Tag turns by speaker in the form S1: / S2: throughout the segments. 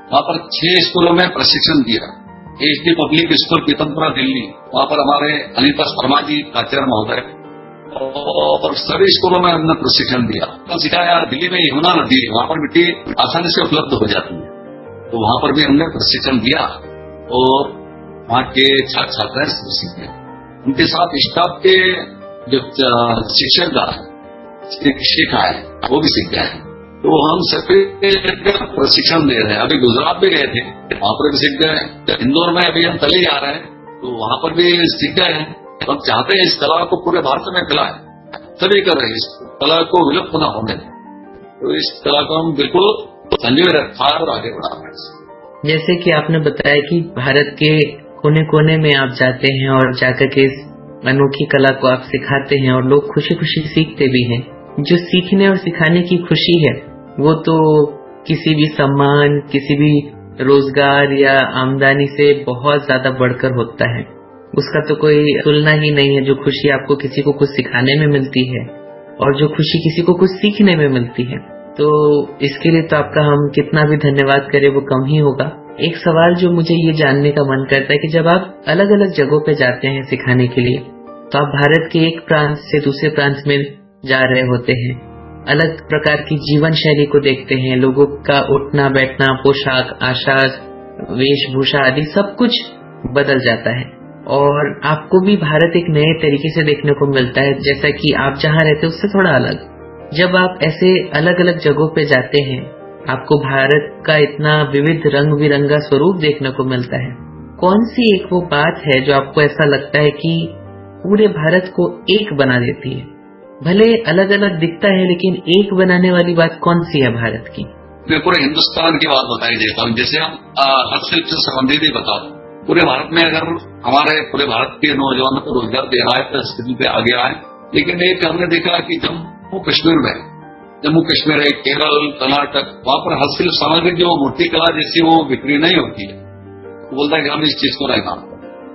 S1: वहाँ पर 6 स्कूलों में प्रशिक्षण दिया। HD public school Pitampura Delhi, वहाँ पर हमारे अनिता शर्मा जी प्राचार्य महोदय, और सभी स्कूलों में हमने प्रशिक्षण दिया। तो सिखाया दिल्ली में यमुना नदी, वहाँ पर मिट्टी आसानी से उपलब्ध हो जाती है, तो वहाँ पर भी हमने प्रशिक्षण दिया और वहाँ के छात्र छात्राएं सीखे। उनके साथ स्टाफ के जो शिक्षक शिक्षिका है वो भी सीख गए हैं। तो हम सभी प्रशिक्षण दे रहे हैं। अभी गुजरात भी गए थे, वहाँ पर भी सीख गए। इंदौर में अभी हम चले जा रहे हैं, तो वहाँ पर भी सीख गए हैं। हम चाहते हैं इस कला को पूरे भारत में फैलाएं, सभी कर रहे हैं, इस कला को विलुप्त न होने दें। तो इस कला को हम बिल्कुल संजोए रखा और आगे बढ़ा रहे हैं।
S2: जैसे कि आपने बताया कि भारत के कोने कोने में आप जाते हैं और जाकर के इस अनोखी कला को आप सिखाते हैं और लोग खुशी खुशी सीखते भी हैं। जो सीखने और सिखाने की खुशी है वो तो किसी भी सम्मान, किसी भी रोजगार या आमदनी से बहुत ज्यादा बढ़कर होता है। उसका तो कोई तुलना ही नहीं है। जो खुशी आपको किसी को कुछ सिखाने में मिलती है और जो खुशी किसी को कुछ सीखने में मिलती है, तो इसके लिए तो आपका हम कितना भी धन्यवाद करें वो कम ही होगा। एक सवाल जो मुझे ये जानने का मन करता है कि जब आप अलग अलग जगहों पे जाते हैं सिखाने के लिए, तो आप भारत के एक प्रांत से दूसरे प्रांत में जा रहे होते हैं, अलग प्रकार की जीवन शैली को देखते हैं, लोगों का उठना बैठना, पोशाक आशाक, वेशभूषा आदि सब कुछ बदल जाता है और आपको भी भारत एक नए तरीके से देखने को मिलता है, जैसा कि आप जहाँ रहते हैं उससे थोड़ा अलग। जब आप ऐसे अलग अलग जगहों पे जाते हैं, आपको भारत का इतना विविध रंग बिरंगा स्वरूप देखने को मिलता है। कौन सी एक वो बात है जो आपको ऐसा लगता है कि पूरे भारत को एक बना देती है? भले अलग अलग दिखता है लेकिन एक बनाने वाली बात कौन सी है भारत की?
S1: मैं पूरे हिंदुस्तान की बात बताई देता हूँ। जैसे हम हस्तशिल्प से संबंधित ही बताओ, पूरे भारत में अगर हमारे पूरे भारत के नौजवानों को रोजगार देना है तो स्थिति पे आगे आए। लेकिन एक हमने देखा कि जम्मू कश्मीर है, केरल, कर्नाटक, वहाँ पर हस्तशिल्प सामग्री जो मूर्ति कला जैसी वो बिक्री नहीं होती है। बोलता है कि हम इस चीज को नहीं मानते,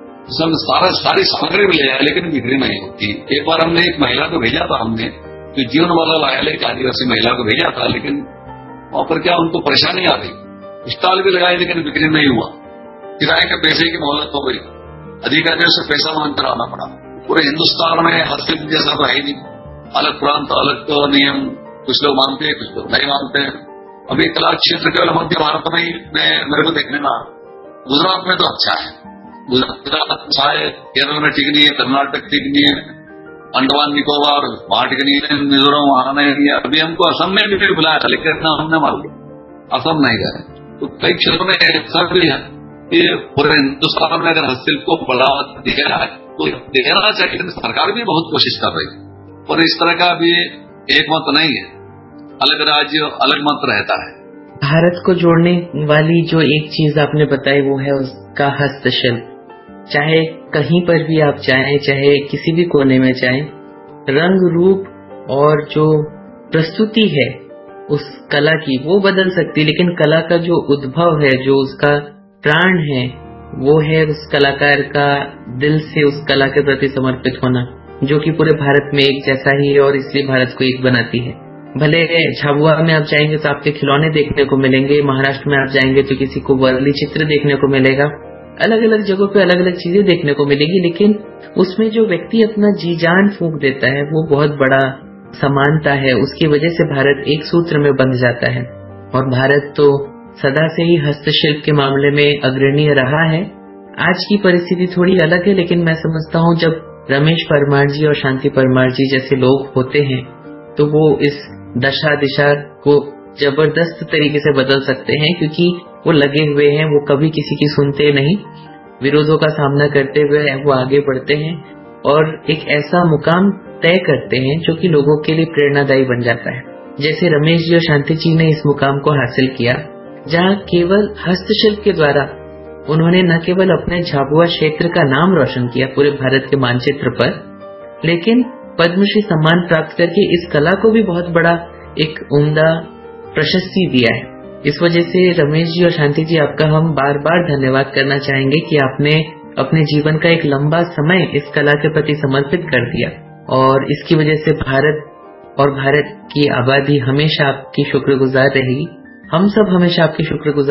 S1: सारी सामग्री मिल जाए लेकिन बिक्री नहीं होती। एक बार हमने एक महिला को भेजा था, हमने जो जीवन वाला लाया, एक आदिवासी महिला को भेजा था, लेकिन वहाँ पर क्या उनको परेशानी आ गई, स्टॉल भी लगाए लेकिन बिक्री नहीं हुआ। किराए के पैसे की मोहलत हो गई, अधिकारियों से पैसा मांग कर आना पड़ा। पूरे हिंदुस्तान में हस्तशिल्प जैसा तो है ही नहीं, अलग प्रांत अलग नियम, कुछ लोग मानते हैं कुछ लोग नहीं मानते हैं। अभी कला क्षेत्र केवल मध्य भारत में ही मेरे को देखने में, गुजरात में तो अच्छा है, गुजरात अच्छा है, केरल में ठीक नहीं है, कर्नाटक ठीक नहीं है, अंडमान निकोबार वहां ठीक नहीं है, मिजोरम वहां नहीं है। अभी हमको असम में भी बुलाया था लेकिन इतना हमने मालूम असम नहीं गए। तो कई क्षेत्रों में ऐसा भी है। ये पूरे हिंदुस्तान में अगर हस्तशिल्प को बढ़ावा दिया है तो देना चाहिए, लेकिन सरकार भी बहुत कोशिश कर रही है। और इस तरह का भी एक मत नहीं है, अलग राज्य अलग मत रहता है।
S2: भारत को जोड़ने वाली जो एक चीज आपने बताई वो है उसका हस्तशिल्प। चाहे कहीं पर भी आप जाएं, चाहे किसी भी कोने में जाएं, रंग रूप और जो प्रस्तुति है उस कला की वो बदल सकती, लेकिन कला का जो उद्भव है, जो उसका प्राण है, वो है उस कलाकार का दिल से उस कला के प्रति समर्पित होना, जो कि पूरे भारत में एक जैसा ही है और इसलिए भारत को एक बनाती है। भले झाबुआ में आप जाएंगे तो आपके खिलौने देखने को मिलेंगे, महाराष्ट्र में आप जाएंगे तो किसी को वर्ली चित्र देखने को मिलेगा, अलग अलग जगहों पे अलग अलग चीजें देखने को मिलेगी, लेकिन उसमें जो व्यक्ति अपना जी जान फूंक देता है वो बहुत बड़ा समानता है। उसकी वजह से भारत एक सूत्र में बंध जाता है और भारत तो सदा से ही हस्तशिल्प के मामले में अग्रणीय रहा है। आज की परिस्थिति थोड़ी अलग है, लेकिन मैं समझता हूँ जब रमेश परमार जी और शांति परमार जी जैसे लोग होते हैं तो वो इस दशा दिशा को जबरदस्त तरीके से बदल सकते हैं, क्योंकि वो लगे हुए हैं, वो कभी किसी की सुनते नहीं, विरोधों का सामना करते हुए वो आगे बढ़ते हैं और एक ऐसा मुकाम तय करते हैं जो कि लोगों के लिए प्रेरणादायी बन जाता है। जैसे रमेश जी और शांति जी ने इस मुकाम को हासिल किया, जहाँ केवल हस्तशिल्प के द्वारा उन्होंने न केवल अपने झाबुआ क्षेत्र का नाम रोशन किया पूरे भारत के मानचित्र पर, लेकिन पद्मश्री सम्मान प्राप्त करके इस कला को भी बहुत बड़ा एक उम्दा प्रशस्ति दिया है। इस वजह से रमेश जी और शांति जी आपका हम बार बार धन्यवाद करना चाहेंगे कि आपने अपने जीवन का एक लंबा समय इस कला के प्रति समर्पित कर दिया और इसकी वजह से भारत और भारत की आबादी हमेशा आपकी शुक्रगुजार रहेगी। हम सब हमेशा आपके शुक्रगुजार